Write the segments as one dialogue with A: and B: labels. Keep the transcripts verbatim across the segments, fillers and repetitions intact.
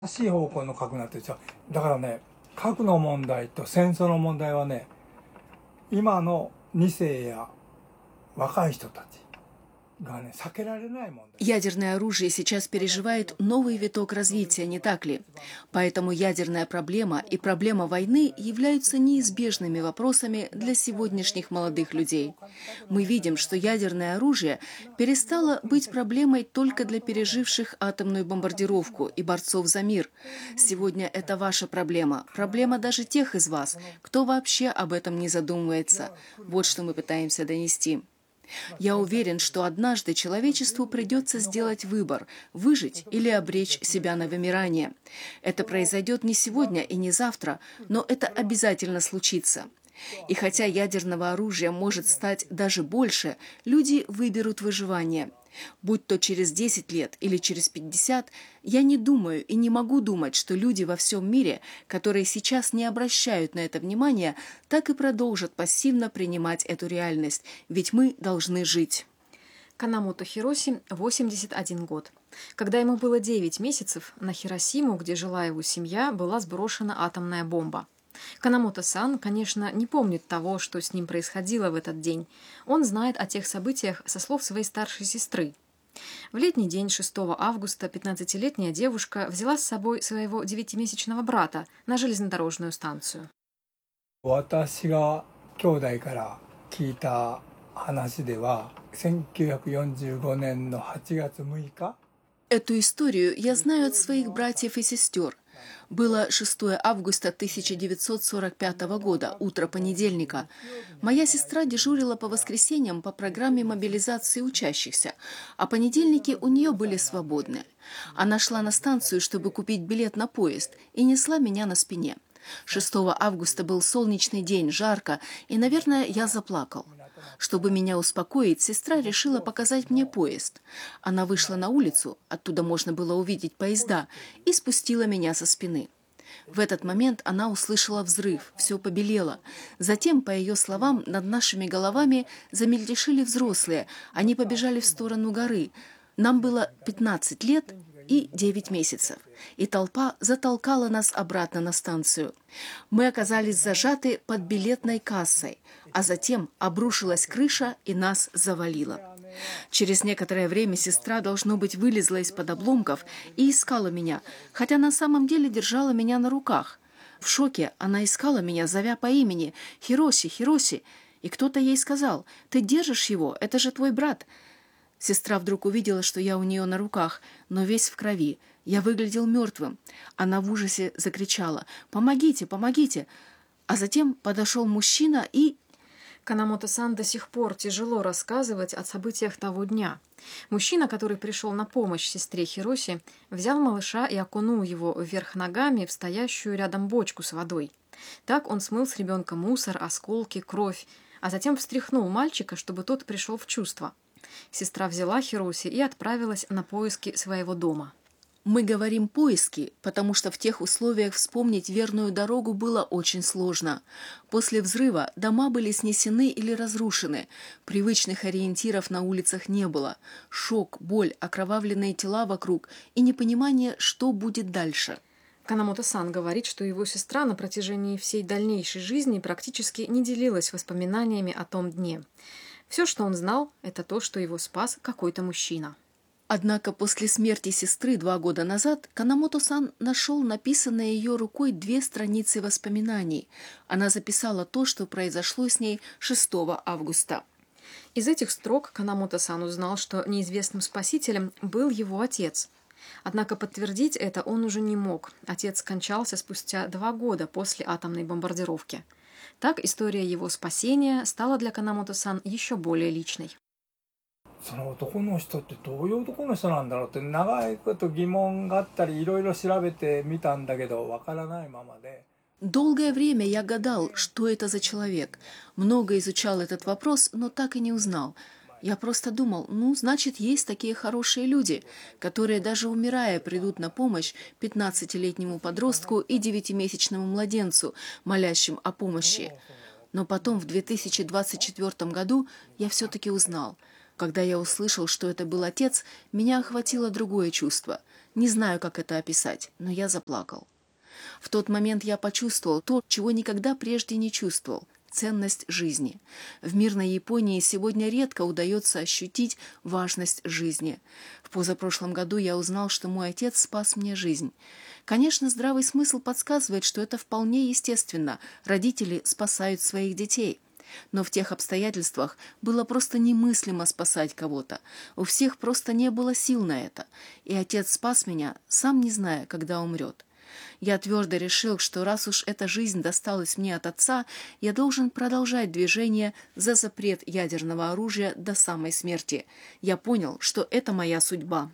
A: しい方向の核になってるんですよ。だからね、核の問題と戦争の問題はね、今のに世や若い人たちがね、避けられない問題。
B: Ядерное оружие сейчас переживает новый виток развития, не так ли? Поэтому ядерная проблема и проблема войны являются неизбежными вопросами для сегодняшних молодых людей. Мы видим, что ядерное оружие перестало быть проблемой только для переживших атомную бомбардировку и борцов за мир. Сегодня это ваша проблема, проблема даже тех из вас, кто вообще об этом не задумывается. Вот что мы пытаемся донести. Я уверен, что однажды человечеству придется сделать выбор – выжить или обречь себя на вымирание. Это произойдет не сегодня и не завтра, но это обязательно случится. И хотя ядерного оружия может стать даже больше, люди выберут выживание. Будь то через десять лет или через пятьдесят, я не думаю и не могу думать, что люди во всем мире, которые сейчас не обращают на это внимания, так и продолжат пассивно принимать эту реальность, ведь мы должны жить.
C: Канамото Хироси, восемьдесят один год. Когда ему было девять месяцев, на Хиросиму, где жила его семья, была сброшена атомная бомба. Канамото-сан, конечно, не помнит того, что с ним происходило в этот день. Он знает о тех событиях со слов своей старшей сестры. В летний день шестого августа пятнадцатилетняя девушка взяла с собой своего девятимесячного брата на железнодорожную станцию.
A: 私が兄弟から聞いた話では、せんきゅうひゃくよんじゅうごねんのはちがつむいか
B: Эту историю я знаю от своих братьев и сестер. Было шестого августа тысяча девятьсот сорок пятого года, утро понедельника. Моя сестра дежурила по воскресеньям по программе мобилизации учащихся, а понедельники у нее были свободны. Она шла на станцию, чтобы купить билет на поезд, и несла меня на спине. шестого августа был солнечный день, жарко, и, наверное, я заплакал. Чтобы меня успокоить, сестра решила показать мне поезд. Она вышла на улицу, оттуда можно было увидеть поезда, и спустила меня со спины. В этот момент она услышала взрыв, все побелело. Затем, по ее словам, над нашими головами замельтешили взрослые, они побежали в сторону горы. Нам было пятнадцать лет и девять месяцев, и толпа затолкала нас обратно на станцию. Мы оказались зажаты под билетной кассой, а затем обрушилась крыша и нас завалило. Через некоторое время сестра, должно быть, вылезла из-под обломков и искала меня, хотя на самом деле держала меня на руках. В шоке она искала меня, зовя по имени «Хироси, Хироси», и кто-то ей сказал «Ты держишь его, это же твой брат». Сестра вдруг увидела, что я у нее на руках, но весь в крови. Я выглядел мертвым. Она в ужасе закричала «Помогите, помогите!». А затем подошел мужчина и...
C: Канамото-сан до сих пор тяжело рассказывать о событиях того дня. Мужчина, который пришел на помощь сестре Хироси, взял малыша и окунул его вверх ногами в стоящую рядом бочку с водой. Так он смыл с ребенка мусор, осколки, кровь, а затем встряхнул мальчика, чтобы тот пришел в чувство. Сестра взяла Хироси и отправилась на поиски своего дома.
B: Мы говорим «поиски», потому что в тех условиях вспомнить верную дорогу было очень сложно. После взрыва дома были снесены или разрушены. Привычных ориентиров на улицах не было. Шок, боль, окровавленные тела вокруг и непонимание, что будет дальше.
C: Канамото-сан говорит, что его сестра на протяжении всей дальнейшей жизни практически не делилась воспоминаниями о том дне. Все, что он знал, это то, что его спас какой-то мужчина.
B: Однако после смерти сестры два года назад Канамото-сан нашел написанные ее рукой две страницы воспоминаний. Она записала то, что произошло с ней шестого августа.
C: Из этих строк Канамото-сан узнал, что неизвестным спасителем был его отец. Однако подтвердить это он уже не мог. Отец скончался спустя два года после атомной бомбардировки. Так история его спасения стала для Канамото-сан еще более личной.
A: その男の人ってどういう男の人なんだろうって長いこと疑問があったりいろいろ調べてみたんだけどわからないままで。
B: Долгое время я гадал, что это за человек. Много изучал этот вопрос, но так и не узнал. Я просто думал, ну, значит, есть такие хорошие люди, которые даже умирая придут на помощь пятнадцатилетнему подростку и девятимесячному младенцу, молящим о помощи. Но потом в две тысячи двадцать четвёртом году я все-таки узнал. Когда я услышал, что это был отец, меня охватило другое чувство. Не знаю, как это описать, но я заплакал. В тот момент я почувствовал то, чего никогда прежде не чувствовал – ценность жизни. В мирной Японии сегодня редко удается ощутить важность жизни. В позапрошлом году я узнал, что мой отец спас мне жизнь. Конечно, здравый смысл подсказывает, что это вполне естественно. Родители спасают своих детей. Но в тех обстоятельствах было просто немыслимо спасать кого-то. У всех просто не было сил на это. И отец спас меня, сам не зная, когда умрет. Я твердо решил, что раз уж эта жизнь досталась мне от отца, я должен продолжать движение за запрет ядерного оружия до самой смерти. Я понял, что это моя судьба.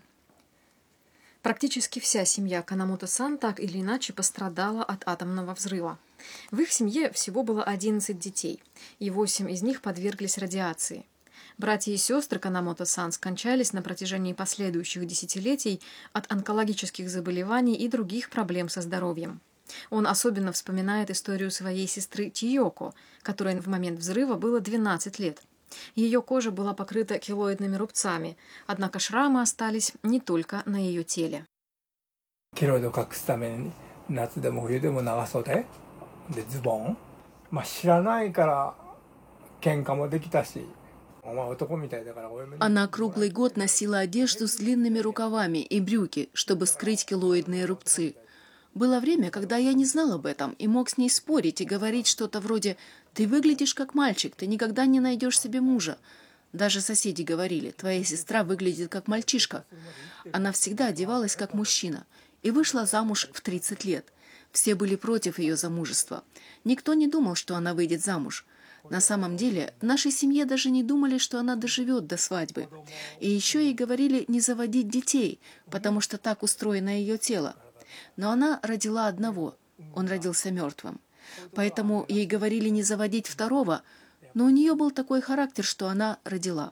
C: Практически вся семья Канамото-сан так или иначе пострадала от атомного взрыва. В их семье всего было одиннадцать детей, и восемь из них подверглись радиации. Братья и сестры Канамото-сан скончались на протяжении последующих десятилетий от онкологических заболеваний и других проблем со здоровьем. Он особенно вспоминает историю своей сестры Тиёко, которой в момент взрыва было двенадцать лет. Ее кожа была покрыта килоидными рубцами, однако шрамы остались не только на ее теле.
A: ケロイドを隠すために夏でも冬でも長袖でズボン、まあ、知らないから喧嘩もできたし、お前男みたいだからお嫁に。
B: Она круглый год носила одежду с длинными рукавами и брюки, чтобы скрыть килоидные рубцы. Было время, когда я не знал об этом и мог с ней спорить и говорить что-то вроде «Ты выглядишь как мальчик, ты никогда не найдешь себе мужа». Даже соседи говорили «Твоя сестра выглядит как мальчишка». Она всегда одевалась как мужчина и вышла замуж в тридцать лет. Все были против ее замужества. Никто не думал, что она выйдет замуж. На самом деле, в нашей семье даже не думали, что она доживет до свадьбы. И еще ей говорили не заводить детей, потому что так устроено ее тело. Но она родила одного, он родился мертвым. Поэтому ей говорили не заводить второго, но у нее был такой характер, что она родила.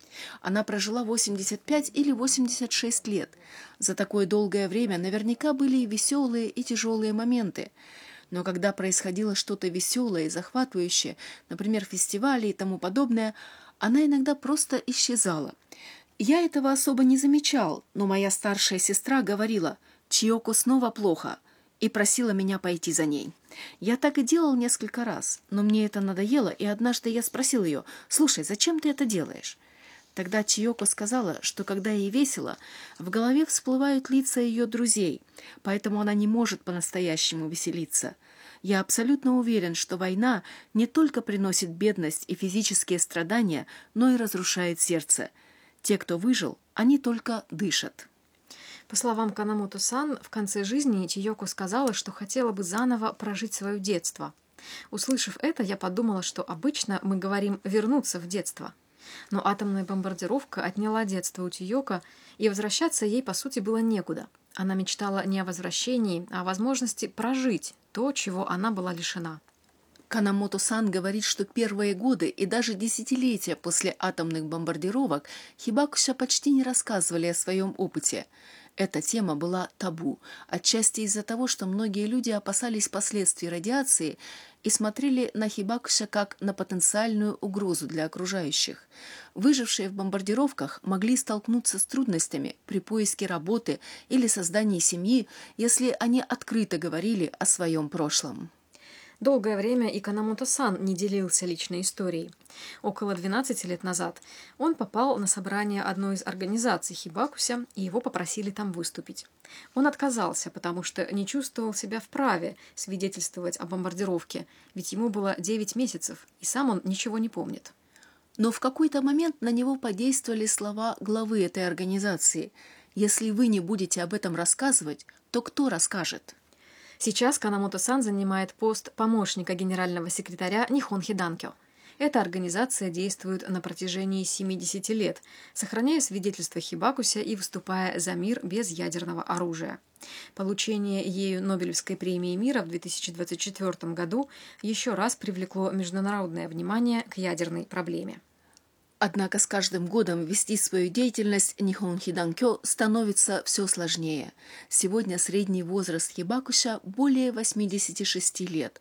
B: Она прожила восемьдесят пять или восемьдесят шесть лет. За такое долгое время наверняка были и веселые, и тяжелые моменты. Но когда происходило что-то веселое и захватывающее, например, фестивали и тому подобное, она иногда просто исчезала. Я этого особо не замечал, но моя старшая сестра говорила «Чиёко снова плохо» и просила меня пойти за ней. Я так и делал несколько раз, но мне это надоело, и однажды я спросил ее «Слушай, зачем ты это делаешь?» Тогда Чиёко сказала, что когда ей весело, в голове всплывают лица ее друзей, поэтому она не может по-настоящему веселиться. Я абсолютно уверен, что война не только приносит бедность и физические страдания, но и разрушает сердце. Те, кто выжил, они только дышат.
C: По словам Канамото-сан, в конце жизни Чиёко сказала, что хотела бы заново прожить свое детство. Услышав это, я подумала, что обычно мы говорим «вернуться в детство». Но атомная бомбардировка отняла детство у Тиёко, и возвращаться ей, по сути, было некуда. Она мечтала не о возвращении, а о возможности прожить то, чего она была лишена.
B: Канамото-сан говорит, что первые годы и даже десятилетия после атомных бомбардировок Хибакуся почти не рассказывали о своем опыте. Эта тема была табу, отчасти из-за того, что многие люди опасались последствий радиации и смотрели на Хибакуся как на потенциальную угрозу для окружающих. Выжившие в бомбардировках могли столкнуться с трудностями при поиске работы или создании семьи, если они открыто говорили о своем прошлом.
C: Долгое время и Канамото-сан не делился личной историей. Около двенадцати лет назад он попал на собрание одной из организаций Хибакуся, и его попросили там выступить. Он отказался, потому что не чувствовал себя вправе свидетельствовать о бомбардировке, ведь ему было девять месяцев, и сам он ничего не помнит.
B: Но в какой-то момент на него подействовали слова главы этой организации. «Если вы не будете об этом рассказывать, то кто расскажет?»
C: Сейчас Канамото-сан занимает пост помощника генерального секретаря Нихон Хиданкё. Эта организация действует на протяжении семидесяти лет, сохраняя свидетельства Хибакуся и выступая за мир без ядерного оружия. Получение ею Нобелевской премии мира в две тысячи двадцать четвёртом году еще раз привлекло международное внимание к ядерной проблеме.
B: Однако с каждым годом вести свою деятельность Нихон Хиданкё становится все сложнее. Сегодня средний возраст Хибакуся более восьмидесяти шести лет.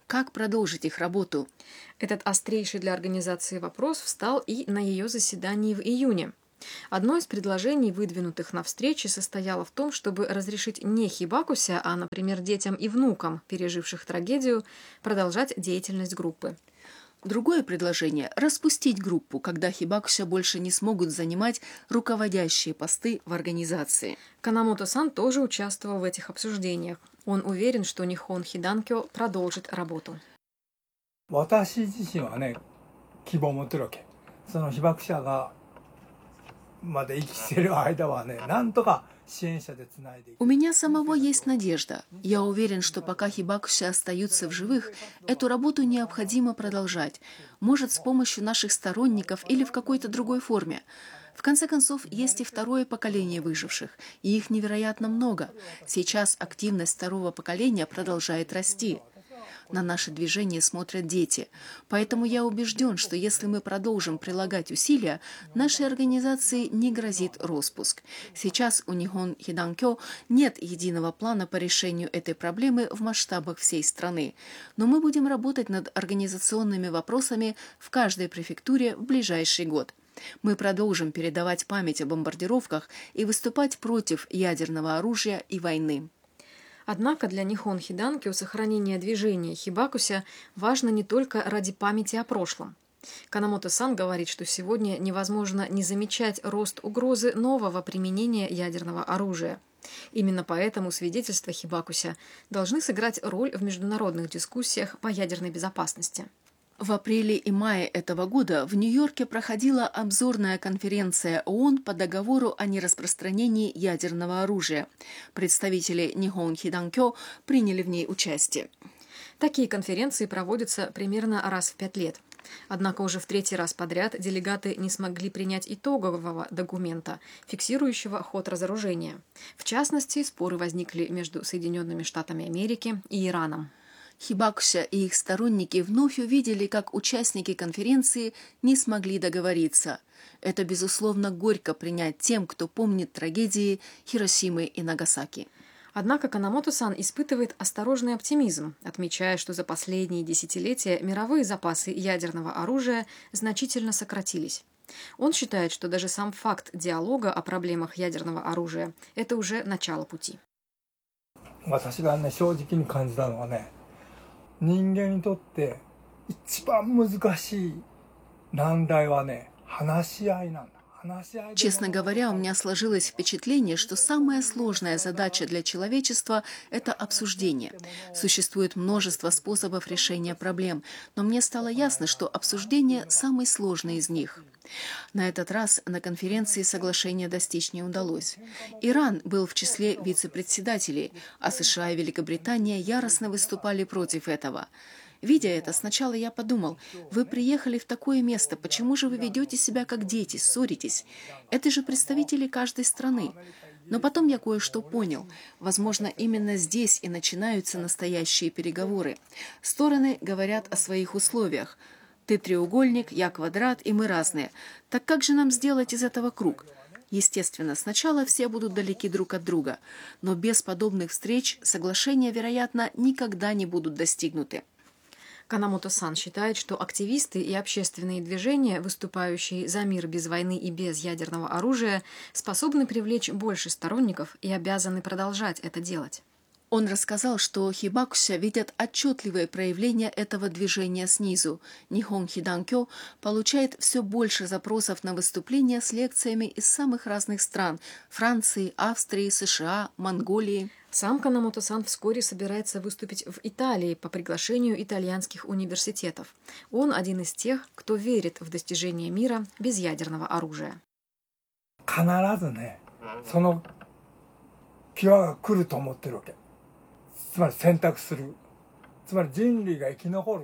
B: как продолжить их работу.
C: Этот острейший для организации вопрос встал и на ее заседании в июне. Одно из предложений, выдвинутых на встрече, состояло в том, чтобы разрешить не Хибакуся, а, например, детям и внукам, переживших трагедию, продолжать деятельность группы.
B: Другое предложение – распустить группу, когда Хибакуся больше не смогут занимать руководящие посты в организации.
C: Канамото-сан тоже участвовал в этих обсуждениях. Он уверен, что Нихон Хиданкё продолжит работу.
A: 私自身はね、希望を持ってるわけ。その被爆者がまだ生きてる間はね、なんとか支援者でつないでいく。
B: У меня самого есть надежда. Я уверен, что пока Хибакуся остаются в живых, эту работу необходимо продолжать. Может, с помощью наших сторонников или в какой-то другой форме. В конце концов, есть и второе поколение выживших, и их невероятно много. Сейчас активность второго поколения продолжает расти. На наше движение смотрят дети. Поэтому я убежден, что если мы продолжим прилагать усилия, нашей организации не грозит распуск. Сейчас у Нихон Хиданкё нет единого плана по решению этой проблемы в масштабах всей страны. Но мы будем работать над организационными вопросами в каждой префектуре в ближайший год. Мы продолжим передавать память о бомбардировках и выступать против ядерного оружия и войны.
C: Однако для Нихон Хиданкё сохранение движения Хибакуся важно не только ради памяти о прошлом. Канамото-сан говорит, что сегодня невозможно не замечать рост угрозы нового применения ядерного оружия. Именно поэтому свидетельства Хибакуся должны сыграть роль в международных дискуссиях по ядерной безопасности.
B: В апреле и мае этого года в Нью-Йорке проходила обзорная конференция ООН по договору о нераспространении ядерного оружия. Представители Нихон Хиданкё приняли в ней участие.
C: Такие конференции проводятся примерно раз в пять лет. Однако уже в третий раз подряд делегаты не смогли принять итогового документа, фиксирующего ход разоружения. В частности, споры возникли между Соединенными Штатами Америки и Ираном.
B: Хибакуся и их сторонники вновь увидели, как участники конференции не смогли договориться. Это, безусловно, горько принять тем, кто помнит трагедии Хиросимы и Нагасаки.
C: Однако Канамото-сан испытывает осторожный оптимизм, отмечая, что за последние десятилетия мировые запасы ядерного оружия значительно сократились. Он считает, что даже сам факт диалога о проблемах ядерного оружия – это уже начало пути.
A: 私がね、正直に感じたのはね、人間にとって一番難しい難題はね、話し合いなんだ。
B: Честно говоря, у меня сложилось впечатление, что самая сложная задача для человечества – это обсуждение. Существует множество способов решения проблем, но мне стало ясно, что обсуждение – самый сложный из них. На этот раз на конференции соглашения достичь не удалось. Иран был в числе вице-председателей, а США и Великобритания яростно выступали против этого. Видя это, сначала я подумал, вы приехали в такое место, почему же вы ведете себя как дети, ссоритесь? Это же представители каждой страны. Но потом я кое-что понял. Возможно, именно здесь и начинаются настоящие переговоры. Стороны говорят о своих условиях. Ты треугольник, я квадрат, и мы разные. Так как же нам сделать из этого круг? Естественно, сначала все будут далеки друг от друга, но без подобных встреч соглашения, вероятно, никогда не будут достигнуты.
C: Канамото-сан считает, что активисты и общественные движения, выступающие за мир без войны и без ядерного оружия, способны привлечь больше сторонников и обязаны продолжать это делать.
B: Он рассказал, что Хибакуся видят отчетливые проявления этого движения снизу. Нихон Хиданкё получает все больше запросов на выступления с лекциями из самых разных стран – Франции, Австрии, США, Монголии.
C: Сам Канамото-сан вскоре собирается выступить в Италии по приглашению итальянских университетов. Он один из тех, кто верит в достижение мира без ядерного оружия.
A: 必ずね、その際が来ると思ってるわけ。つまり選択する。つまり人類が生き残るか。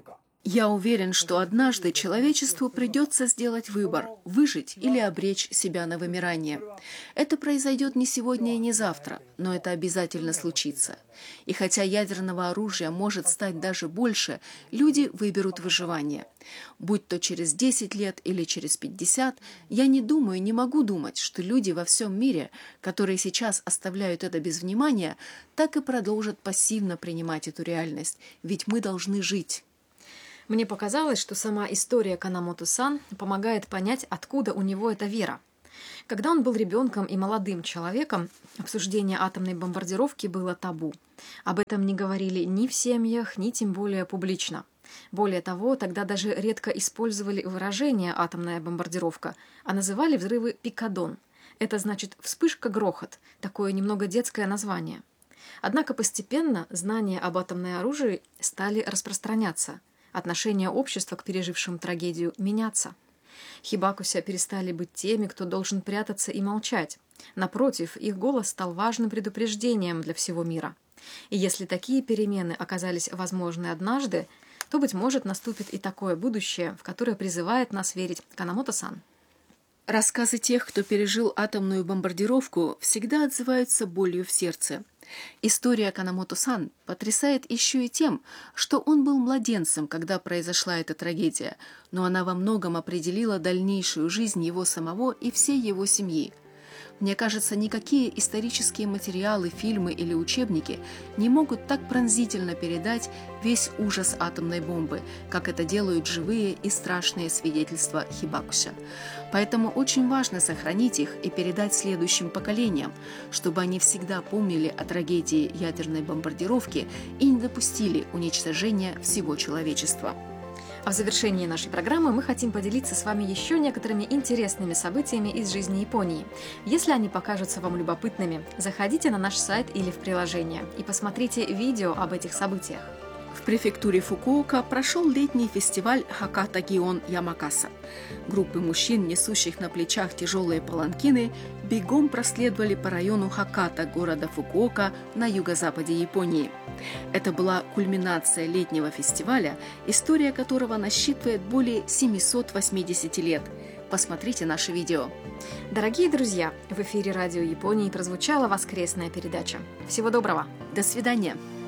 B: Я уверен, что однажды человечеству придется сделать выбор – выжить или обречь себя на вымирание. Это произойдет не сегодня и не завтра, но это обязательно случится. И хотя ядерного оружия может стать даже больше, люди выберут выживание. Будь то через десять лет или через пятьдесят, я не думаю, не могу думать, что люди во всем мире, которые сейчас оставляют это без внимания, так и продолжат пассивно принимать эту реальность, ведь мы должны жить.
C: Мне показалось, что сама история Канамото-сан помогает понять, откуда у него эта вера. Когда он был ребенком и молодым человеком, обсуждение атомной бомбардировки было табу. Об этом не говорили ни в семьях, ни тем более публично. Более того, тогда даже редко использовали выражение «атомная бомбардировка», а называли взрывы «пикадон». Это значит «вспышка-грохот», такое немного детское название. Однако постепенно знания об атомном оружии стали распространяться. Отношение общества к пережившим трагедию меняться. Хибакуся перестали быть теми, кто должен прятаться и молчать. Напротив, их голос стал важным предупреждением для всего мира. И если такие перемены оказались возможны однажды, то, быть может, наступит и такое будущее, в которое призывает нас верить Канамото-сан.
B: Рассказы тех, кто пережил атомную бомбардировку, всегда отзываются болью в сердце. История Канамото-сан потрясает еще и тем, что он был младенцем, когда произошла эта трагедия, но она во многом определила дальнейшую жизнь его самого и всей его семьи. Мне кажется, никакие исторические материалы, фильмы или учебники не могут так пронзительно передать весь ужас атомной бомбы, как это делают живые и страшные свидетельства Хибакуся. Поэтому очень важно сохранить их и передать следующим поколениям, чтобы они всегда помнили о трагедии ядерной бомбардировки и не допустили уничтожения всего человечества.
C: А в завершении нашей программы мы хотим поделиться с вами еще некоторыми интересными событиями из жизни Японии. Если они покажутся вам любопытными, заходите на наш сайт или в приложение и посмотрите видео об этих событиях.
B: В префектуре Фукуока прошел летний фестиваль Хаката Гион Ямакаса. Группы мужчин, несущих на плечах тяжелые паланкины, бегом проследовали по району Хаката города Фукуока на юго-западе Японии. Это была кульминация летнего фестиваля, история которого насчитывает более семьсот восемьдесят лет. Посмотрите наше видео.
C: Дорогие друзья, в эфире Радио Японии прозвучала воскресная передача. Всего доброго!
B: До свидания!